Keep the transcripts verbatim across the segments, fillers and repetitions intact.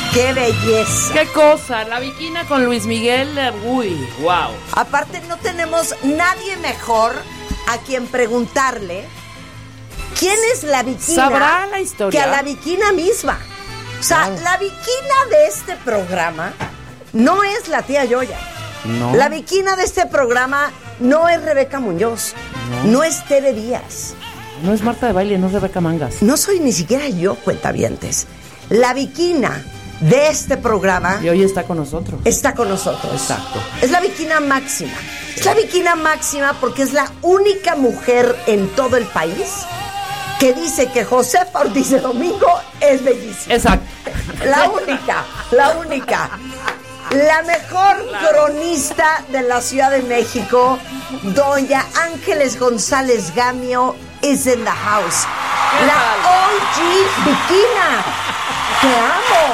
¡Qué belleza! ¡Qué cosa! La Bikina con Luis Miguel, uy, wow. Aparte no tenemos nadie mejor a quien preguntarle quién es la Bikina. ¿Sabrá la historia? Que a la Bikina misma. O sea, Wow. la Bikina de este programa no es la tía Yoya. No. La Bikina de este programa no es Rebeca Muñoz. No, no es Tere Díaz. No es Marta de Baile, no es Rebeca Mangas. No soy ni siquiera yo, cuentavientes. La Bikina de este programa Y hoy está con nosotros. está con nosotros. Exacto. Es la Bikina máxima. Es la Bikina máxima porque es la única mujer en todo el país que dice que Josefa Ortiz de Domingo es bellísima. Exacto. La única, la única. La mejor cronista de la Ciudad de México, doña Ángeles González Gamio, is in the house. La O G Bikina. ¡Te amo!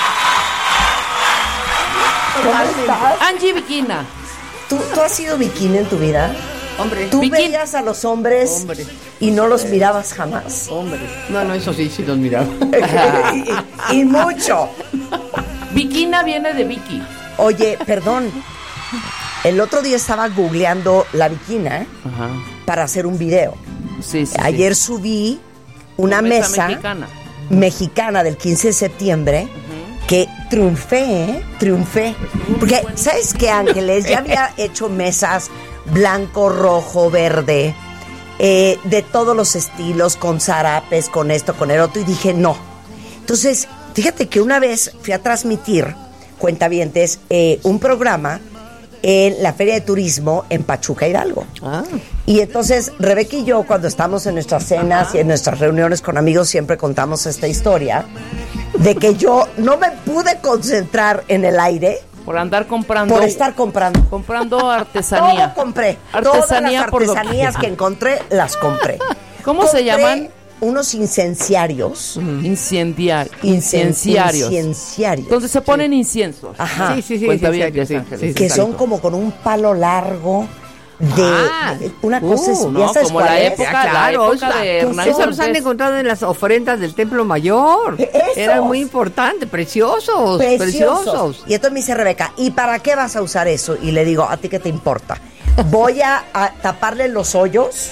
¿Cómo estás? Angie Bikina. ¿Tú, ¿Tú has sido bikini en tu vida? Hombre, ¿Tú Bikini. veías a los hombres Hombre. y no los mirabas jamás? hombre. No, no, eso sí, sí los miraba. y, y mucho. Bikina viene de Vicky. Oye, perdón. El otro día estaba googleando la bikina, ¿eh? Ajá. Para hacer un video. Sí, sí. Ayer subí una Mesa mesa, mexicana. mexicana del quince de septiembre que triunfé, ¿eh? Triunfé. Porque, ¿sabes qué, Ángeles? Ya había hecho mesas blanco, rojo, verde, eh, de todos los estilos, con zarapes, con esto, con el otro, y dije, no. Entonces, fíjate que una vez fui a transmitir, cuentavientes, eh, un programa en la Feria de Turismo en Pachuca, Hidalgo. Ah. Y entonces Rebeca y yo, cuando estamos en nuestras cenas y en nuestras reuniones con amigos, siempre contamos esta historia de que yo no me pude concentrar en el aire Por andar comprando. por estar comprando. Comprando artesanía. Todo compré. Artesanía Todas por las artesanías doquier. que encontré, las compré. ¿Cómo se Compré llaman? Unos incenciarios. Incendiar. Incen- Incenciarios. Incenciarios. Donde se ponen inciensos. Ajá. Sí, sí, sí. Cuenta sí, bien, sí, sí, Ángeles. sí, sí, Que sí. son como con un palo largo de Ah, de- una cosa es, uh, ¿ya no, sabes como cuál la es? época, Ya, la claro, época esa- de Hernán Eso los han Cortés. encontrado en las ofrendas del Templo Mayor. Esos. Era muy importante, preciosos, Preciosos. preciosos. Y entonces me dice Rebeca, ¿y para qué vas a usar eso? Y le digo, ¿a ti qué te importa? Voy a, a taparle los hoyos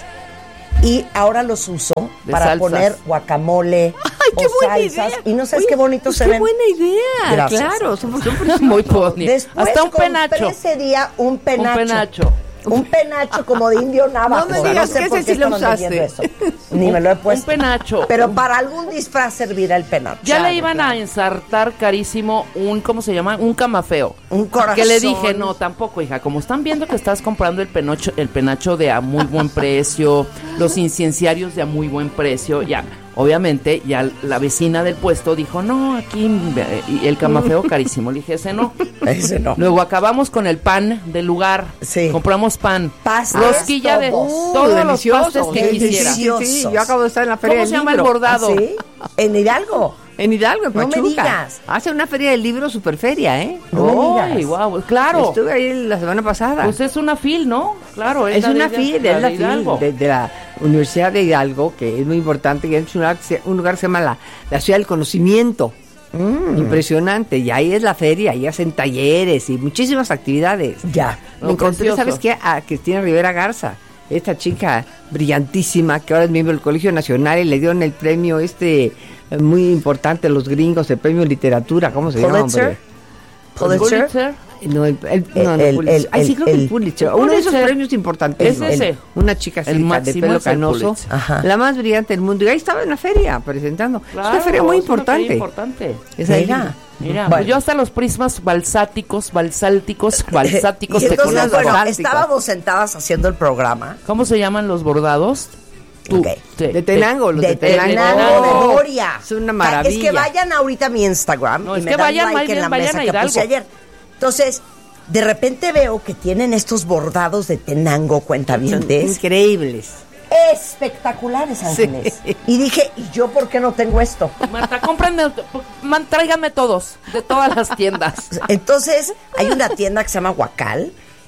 y ahora los uso De para salsas. poner guacamole ¡Ay, qué o buena salsas. idea! Y no sabes Oye, qué bonitos pues se qué ven. buena idea, Gracias. claro. Son, son preciosos. Muy bonito. Después Hasta un compré penacho. ese día un penacho. Un penacho. Un penacho como de indio navajo. No me digas sé que por ese qué sí lo estaban usaste. vendiendo eso. Ni me lo he puesto. Un penacho. Pero para algún disfraz servirá el penacho. Ya Claro, le iban claro. a ensartar carísimo un, ¿cómo se llama? Un camafeo. Un corazón. Que le dije, no, tampoco, hija. Como están viendo que estás comprando el penacho, el penacho de a muy buen precio, los incienciarios de a muy buen precio, ya. Obviamente, ya la vecina del puesto dijo, no, aquí eh, y el camafeo carísimo. Le dije, ese no. Ese no. Luego acabamos con el pan del lugar. Sí. Compramos pan. Pastes Rosquilla de todos. todos los deliciosos. pastes que Sí, quisiera. sí, sí. Sí, yo acabo de estar en la feria ¿Cómo del se llama libro. el bordado? ¿Ah, sí? En Hidalgo. En Hidalgo, en No me Pachuca. digas. Hace una feria del libro, super feria, ¿eh? No me Ay, digas. guau, claro. Estuve ahí la semana pasada. Pues es una fil, ¿no? Claro. es la de una ella, FIL, es la de Hidalgo. FIL de, de la Universidad de Hidalgo, que es muy importante, y es un lugar, que se- un lugar que se llama la, la Ciudad del Conocimiento. Mm. Impresionante. Y ahí es la feria, ahí hacen talleres y muchísimas actividades. Ya. Me No, encontré, precioso. ¿sabes qué? A Cristina Rivera Garza, esta chica brillantísima que ahora es miembro del Colegio Nacional y le dieron el premio este eh, muy importante a los gringos, el premio Literatura, ¿cómo se llama, Pulitzer. hombre? Pulitzer. Pulitzer. No, el, el- no, no, El- Pulitzer. el- Ay, sí, el- creo que el el- Pulitzer. el Uno de esos Pulitzer. premios importantísimos. Es ese. El- una chica El así, de máximo pelo es el canoso, Pulitzer. Ajá. la más brillante del mundo. Y ahí estaba en la feria presentando. Claro, es una feria muy es una feria importante. importante. Es ahí. Mira. Mira, Bueno. pues yo hasta los prismas balsáticos, balsálticos, balsáticos Y te entonces, conozco. bueno, Bálticos. estábamos sentadas haciendo el programa. ¿Cómo se llaman los bordados? Tú. Ok. Sí. De Tenango, los de, De Tenango. Tenango de Moria. Es una Es que maravilla. vayan ahorita a mi Instagram. No, y es me que dan vayan, like más bien en la vayan mesa a que Hidalgo. puse ayer. Entonces, de repente veo que tienen estos bordados de Tenango, Son cuentavientes. increíbles. Espectaculares, Ángeles. Sí. Y dije, ¿y yo por qué no tengo esto? Marta, cómprenme, man, tráiganme todos, de todas las tiendas. Entonces, hay una tienda que se llama Huacal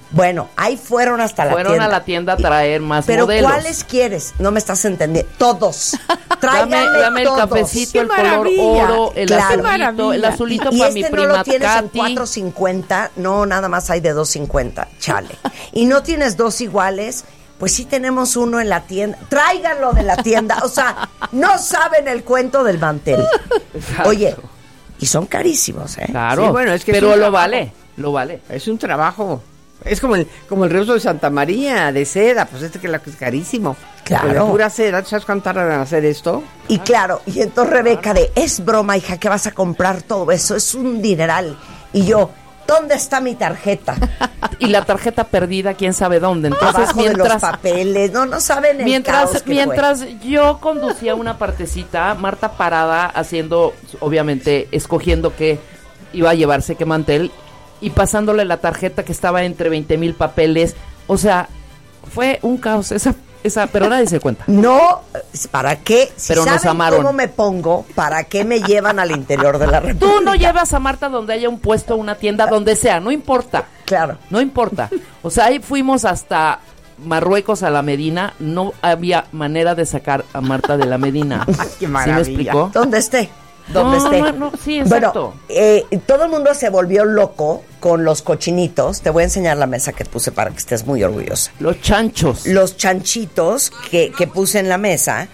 Bueno, ahí fueron hasta la fueron tienda. Fueron a la tienda a traer más Pero modelos. ¿cuáles quieres? No me estás entendiendo. Todos. Tráigame dame dame todos. el cafecito, ¡Qué el color maravilla! oro, el Claro. azulito, el azulito Y para este mi no prima lo tienes en Katy. cuatro cincuenta, no, nada más hay de dos cincuenta, chale. Y no tienes dos iguales, pues sí tenemos uno en la tienda. Tráiganlo de la tienda, o sea, no saben el cuento del mantel. Exacto. Oye, y son carísimos, ¿eh? Claro, Sí, bueno, es que pero es un lo trabajo. vale, lo vale. Es un trabajo. Es como el como el rebozo de Santa María, de seda, pues este que la- que es carísimo. Claro. Pero de pura seda, ¿tú sabes cuánto tardan en hacer esto? Y claro, y entonces Rebeca de, es broma, hija, que vas a comprar todo eso, es un dineral. Y yo, ¿dónde está mi tarjeta? Y la tarjeta perdida, quién sabe dónde. Entonces, Abajo de los mientras papeles, no, no saben el mientras caos que mientras yo conducía una partecita, Marta parada haciendo, obviamente, escogiendo qué iba a llevarse, qué mantel, y pasándole la tarjeta que estaba entre veinte mil papeles. O sea, fue un caos esa, esa, pero nadie se cuenta. No, ¿para qué? Si Pero nos saben amaron. cómo me pongo, ¿para qué me llevan al interior de la República? Tú no llevas a Marta donde haya un puesto, una tienda, donde sea, no importa. Claro. No importa. O sea, ahí fuimos hasta Marruecos a la Medina, no había manera de sacar a Marta de la Medina. ¡Qué ¿Sí me maravilla! explicó? ¿Dónde esté? ¿Dónde No, esté? no, no, sí, exacto. Bueno, eh, todo el mundo se volvió loco con los cochinitos. Te voy a enseñar la mesa que puse para que estés muy orgullosa. Los chanchos. Los chanchitos que, que puse en la mesa.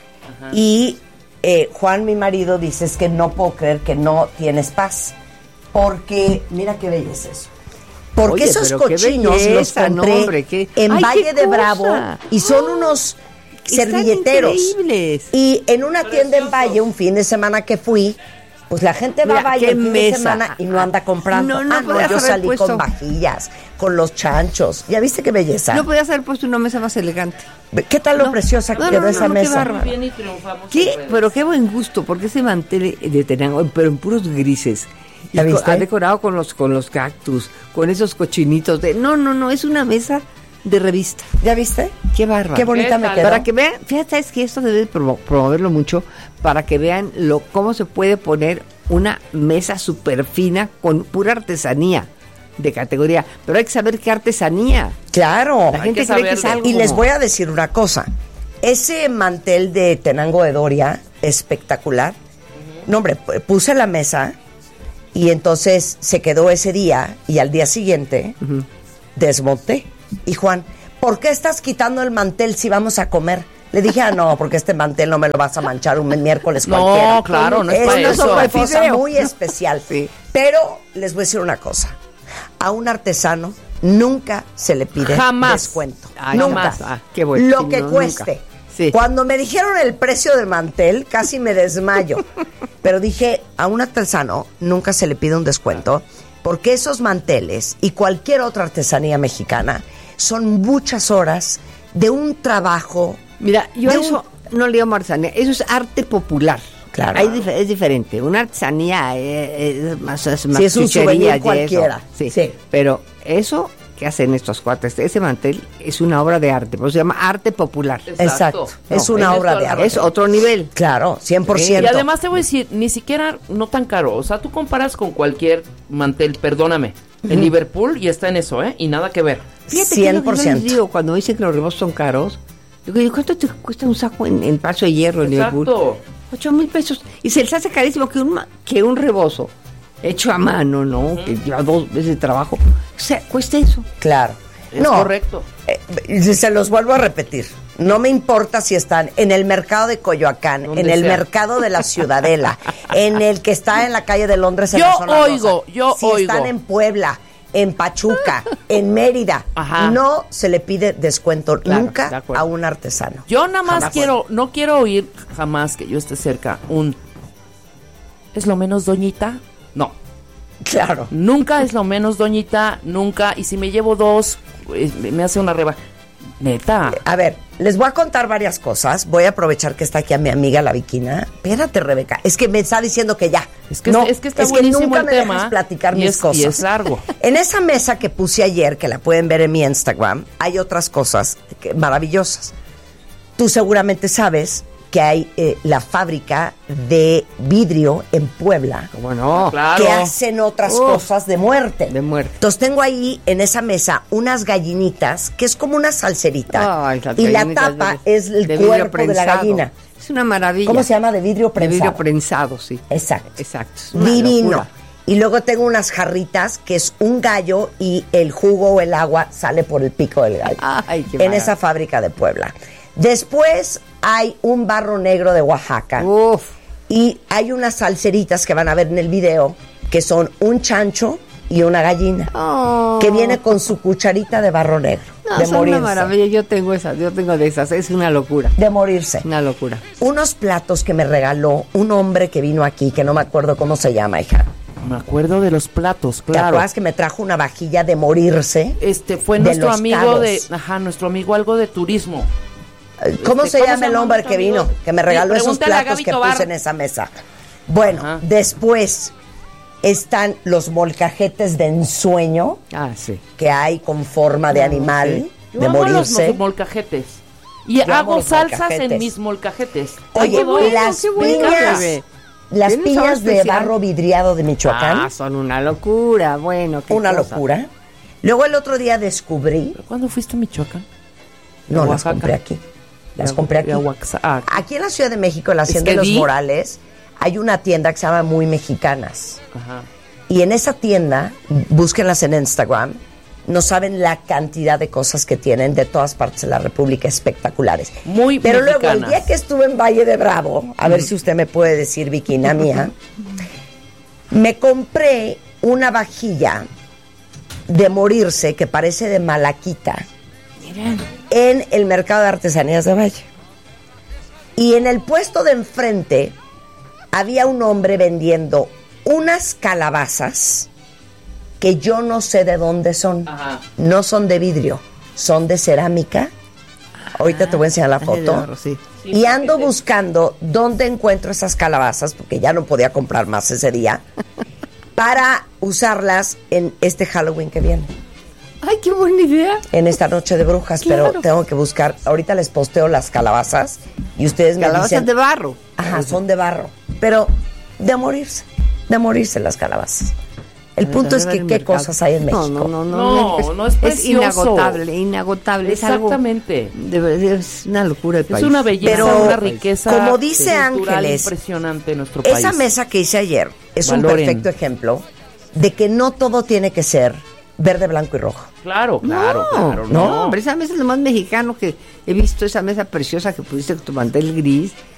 Y eh, Juan, mi marido, dice, es que no puedo creer que no tienes paz. Porque, mira qué belleza eso. Porque Oye, esos pero qué cochinos belleza, los compré no, hombre, qué- en ¡Ay, Valle qué de cosa! Bravo y son unos Están servilleteros. increíbles. Y en una tienda en Valle, un fin de semana que fui, pues la gente va Mira, a Valle qué el fin mesa. de semana y no anda comprando. No, no ah, no, podías yo haber salí puesto- con vajillas, con los chanchos. ¿Ya viste qué belleza? No podías haber puesto una mesa más elegante. ¿Qué tal lo No. preciosa No, quedó no, no, esa no, qué mesa? bárbaro. Bien y triunfamos en ¿Qué? redes. Pero qué buen gusto, porque ese mantel de Tenango, pero en puros grises. Y ¿Ya co- viste? ha decorado con los con los cactus, con esos cochinitos de... No, no, no, es una mesa de revista. ¿Ya viste? Qué bárbaro. Qué bonita ¿Qué me tal? quedó. Para que vean, fíjate, es que esto debe promo- promoverlo mucho, para que vean lo cómo se puede poner una mesa súper fina con pura artesanía de categoría. Pero hay que saber qué artesanía. Claro. La gente que cree que es saberle. algo Y les como- voy a decir una cosa. Ese mantel de Tenango de Doria, espectacular. No, hombre, pu- puse la mesa y entonces se quedó ese día y al día siguiente desmonté. Y Juan, ¿por qué estás quitando el mantel si vamos a comer? Le dije, ah, no, porque este mantel no me lo vas a manchar un miércoles No, cualquiera. claro, no es para una eso. sopa de cosa Fideo. muy especial. Sí. Pero les voy a decir una cosa. A un artesano nunca se le pide Jamás. descuento. Ay, nunca. jamás. Ah, qué bueno. Lo Sí, que no, cueste. nunca. Sí. Cuando me dijeron el precio del mantel, casi me desmayo. Pero dije, a un artesano nunca se le pide un descuento, porque esos manteles y cualquier otra artesanía mexicana son muchas horas de un trabajo. Mira, yo de a eso no le llamo artesanía, eso es arte popular. Claro. Hay dif- es diferente. Una artesanía eh, es más, es más Sí, es un chuchería souvenir y eso. cualquiera. Sí. Sí. Pero eso que hacen estos cuates, ese mantel es una obra de arte, por eso se llama arte popular. Exacto. Es No, una tienes obra toda de la arte. Es otro nivel. Claro, cien por ciento. Y además te voy a decir, ni siquiera no tan caro. O sea, tú comparas con cualquier mantel, perdóname, en Liverpool y está en eso, ¿eh? Y nada que ver. Fíjate cien que por es lo que yo les ciento. digo, cuando dicen que los rebozos son caros, digo, ¿y cuánto te cuesta un saco en, en Paso de Hierro en Liverpool? Exacto. Ocho mil pesos. Y se les hace carísimo que un, ma- que un rebozo hecho a mano, ¿no? Que lleva dos veces de trabajo. O sea, cuesta eso. Claro. Es no, correcto. eh, se los vuelvo a repetir. No me importa si están en el mercado de Coyoacán, Donde en el sea. mercado de la Ciudadela, en el que está en la calle de Londres en Yo la zona oigo, rosa. yo si oigo. están en Puebla, en Pachuca, en Mérida, Ajá. no se le pide descuento Claro, de nunca acuerdo. a un artesano. Yo nada más Jamás. quiero, no quiero oír jamás que yo esté cerca un... ¿Es lo menos, doñita? No. Claro. Nunca es lo menos, doñita, nunca. Y si me llevo dos, eh, me hace una reba. Neta. A ver, les voy a contar varias cosas. Voy a aprovechar que está aquí a mi amiga la Viquina. Espérate, Rebeca. Es que me está diciendo que ya. Es que, no, es que está buenísimo nunca el me tema. dejas platicar y mis es, cosas. Y es largo. En esa mesa que puse ayer, que la pueden ver en mi Instagram, hay otras cosas que- maravillosas. Tú seguramente sabes que hay eh, la fábrica de vidrio en Puebla. ¿Cómo no? Claro. Que hacen otras Uf, cosas de muerte. de muerte. Entonces tengo ahí en esa mesa unas gallinitas, que es como una salserita. Ay, las y la gallinitas tapa de- es el de vidrio cuerpo de la prensado. gallina. Es una maravilla. ¿Cómo se llama? De vidrio De prensado. vidrio prensado, sí. Exacto. Exacto. Es una Divino. locura. Y luego tengo unas jarritas que es un gallo y el jugo o el agua sale por el pico del gallo. Ay, qué en maravilla. esa fábrica de Puebla. Después hay un barro negro de Oaxaca. Uf. Y hay unas salseritas que van a ver en el video, que son un chancho y una gallina, Oh. que viene con su cucharita de barro negro. No, de son morirse. una maravilla. Yo tengo esas, yo tengo de esas. Es una locura. De morirse. Una locura. Unos platos que me regaló un hombre que vino aquí, que no me acuerdo cómo se llama, hija. Me acuerdo de los platos, ¿Te claro. acuerdas que me trajo una vajilla de morirse? Este fue De nuestro Los amigo Cabos. de, ajá, nuestro amigo algo de turismo. ¿Cómo Este, se llama el hombre nuestro que vino? amigo? Que me Sí, regaló esos pregúntale a platos Gaby que Tobar. puse en esa mesa. Bueno, Ajá. después están los molcajetes de ensueño Ah, sí. que hay con forma de animal, Yo de amo morirse. los molcajetes. Y Yo amo hago los salsas molcajetes. en mis molcajetes. Oye, Hago dos. las qué bueno, piñas, bebé. las ¿Tiene piñas sabor de especial? barro vidriado de Michoacán, Ah, son una locura. Bueno, qué una cosa. locura. Luego el otro día descubrí, ¿Pero ¿Cuándo fuiste a Michoacán? no A las Oaxaca. compré aquí, las Y a- compré aquí. y a Oaxaca. Ah, Aquí en la Ciudad de México, en la Es Hacienda que de los vi- Morales, hay una tienda que se llama Muy Mexicanas. ajá. Y en esa tienda, búsquenlas en Instagram, no saben la cantidad de cosas que tienen de todas partes de la República, espectaculares. Muy Pero luego, el mexicanas. día que estuve en Valle de Bravo, a ver si usted me puede decir, Viquina mía, me compré una vajilla de morirse que parece de malaquita en el mercado de artesanías de Valle. Y en el puesto de enfrente había un hombre vendiendo unas calabazas que yo no sé de dónde son. Ajá. No son de vidrio, son de cerámica. Ahorita te voy a enseñar la Ah, de foto. barro, sí. Y ando buscando dónde encuentro esas calabazas, porque ya no podía comprar más ese día, para usarlas en este Halloween que viene, Ay, qué buena idea. en esta noche de brujas. Claro. Pero tengo que buscar, ahorita les posteo las calabazas y ustedes me Calabazas dicen... de barro. Ajá, son de barro, pero de morirse, de morirse las calabazas. El punto es que qué cosas hay en México. No, no, no. No, no, es precioso. inagotable, inagotable. Es algo- Exactamente. de verdad, es una locura de Es país. una belleza, Pero, una riqueza. como dice cultural Ángeles, impresionante en nuestro país. Esa mesa que hice ayer es un Valoren. perfecto ejemplo de que no todo tiene que ser verde, blanco y rojo. Claro, claro, no, claro. no, No, hombre, esa mesa es lo más mexicano que he visto, esa mesa preciosa que pusiste con tu mantel gris.